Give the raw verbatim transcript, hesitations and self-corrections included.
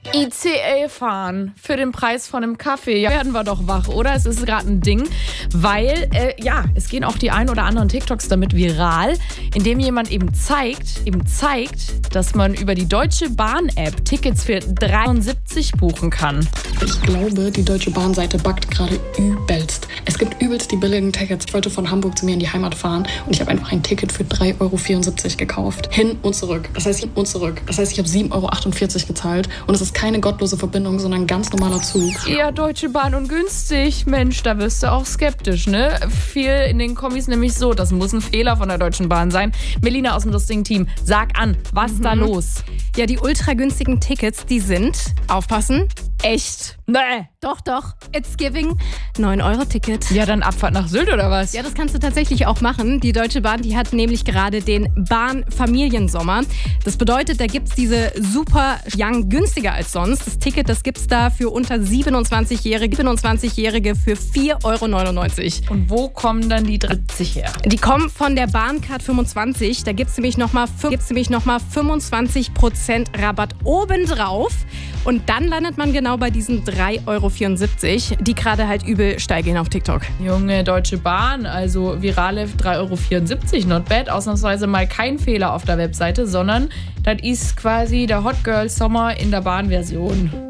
I C E fahren für den Preis von einem Kaffee. Ja, werden wir doch wach, oder? Es ist gerade ein Ding, weil, äh, ja, es gehen auch die ein oder anderen TikToks damit viral, indem jemand eben zeigt, eben zeigt, dass man über die Deutsche Bahn-App Tickets für dreiundsiebzig buchen kann. Ich glaube, die Deutsche Bahn-Seite backt gerade übelst. Es gibt übelst die billigen Tickets. Ich wollte von Hamburg zu mir in die Heimat fahren und ich habe einfach ein Ticket für drei Euro vierundsiebzig gekauft. Hin und zurück. Das heißt, hin und zurück. Das heißt, ich habe sieben Euro achtundvierzig gezahlt und es ist keine gottlose Verbindung, sondern ein ganz normaler Zug. Ja, Deutsche Bahn und günstig. Mensch, da wirst du auch skeptisch, ne? Viel in den Kommis nämlich so, das muss ein Fehler von der Deutschen Bahn sein. Melina aus dem lustigen Team, sag an, was mhm. da los? Ja, die ultra günstigen Tickets, die sind, aufpassen, echt. Nee. Doch, doch, it's giving. neun Euro Ticket. Ja, dann Abfahrt nach Sylt oder was? Ja, das kannst du tatsächlich auch machen. Die Deutsche Bahn, die hat nämlich gerade den Bahn-Familiensommer. Das bedeutet, da gibt's diese super young günstiger als sonst. Das Ticket, das gibt's da für unter siebenundzwanzigjährige, siebenundzwanzigjährige für vier Euro neunundneunzig. Und wo kommen dann die dreißig her? Die kommen von der Bahncard fünfundzwanzig. Da gibt's nämlich nochmal noch mal fünfundzwanzig Prozent Rabatt obendrauf. Und dann landet man genau bei diesen drei Euro vierundsiebzig, die gerade halt übel steil gehen auf TikTok. Junge, Deutsche Bahn, also virale drei Euro vierundsiebzig, not bad. Ausnahmsweise mal kein Fehler auf der Webseite, sondern das ist quasi der Hot Girl Sommer in der Bahn-Version.